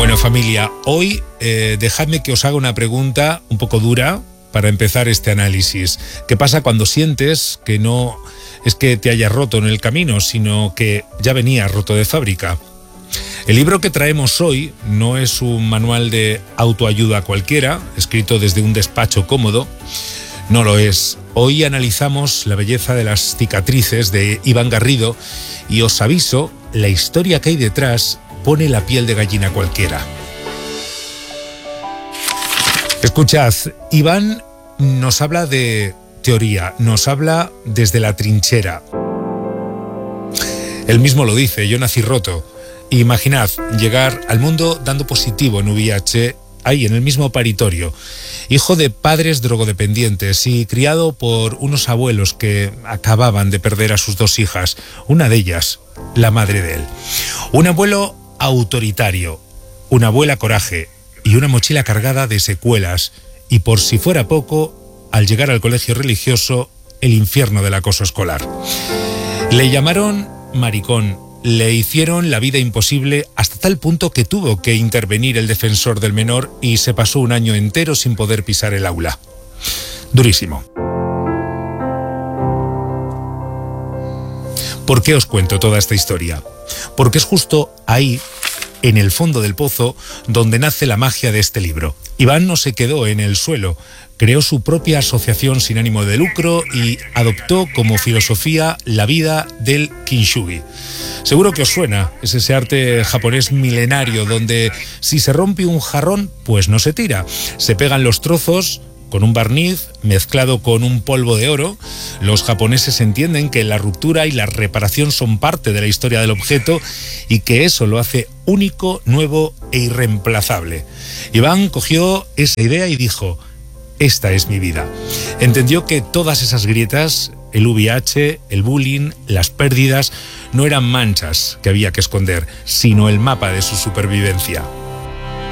Bueno, familia, hoy dejadme que os haga una pregunta un poco dura para empezar este análisis. ¿Qué pasa cuando sientes que no es que te hayas roto en el camino, sino que ya venías roto de fábrica? El libro que traemos hoy no es un manual de autoayuda cualquiera, escrito desde un despacho cómodo. No lo es. Hoy analizamos la belleza de las cicatrices de Iván Garrido y os aviso, la historia que hay detrás pone la piel de gallina cualquiera. Escuchad, Iván nos habla de teoría, nos habla desde la trinchera. Él mismo lo dice, yo nací roto. Imaginad llegar al mundo dando positivo en VIH, ahí en el mismo paritorio, hijo de padres drogodependientes y criado por unos abuelos que acababan de perder a sus dos hijas, una de ellas, la madre de él. Un abuelo autoritario, una abuela coraje y una mochila cargada de secuelas, y por si fuera poco, al llegar al colegio religioso, el infierno del acoso escolar. Le llamaron maricón, le hicieron la vida imposible hasta tal punto que tuvo que intervenir el defensor del menor y se pasó un año entero sin poder pisar el aula. Durísimo. ¿Por qué os cuento toda esta historia? Porque es justo ahí, en el fondo del pozo, donde nace la magia de este libro. Iván no se quedó en el suelo, creó su propia asociación sin ánimo de lucro y adoptó como filosofía la vida del kintsugi. Seguro que os suena, es ese arte japonés milenario donde si se rompe un jarrón, pues no se tira. Se pegan los trozos con un barniz mezclado con un polvo de oro. Los japoneses entienden que la ruptura y la reparación son parte de la historia del objeto y que eso lo hace único, nuevo e irreemplazable. Iván cogió esa idea y dijo: esta es mi vida. Entendió que todas esas grietas, el VIH, el bullying, las pérdidas, no eran manchas que había que esconder, sino el mapa de su supervivencia.